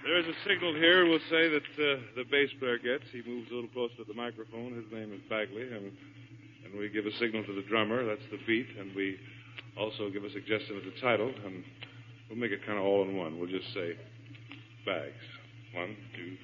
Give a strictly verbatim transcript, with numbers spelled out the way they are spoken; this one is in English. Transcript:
There's a signal here we'll say that uh, the bass player gets. He moves a little closer to the microphone. His name is Bagley, and, and we give a signal to the drummer. That's the beat, and we also give a suggestion of the title, and we'll make it kind of all in one. We'll just say Bags. One, two,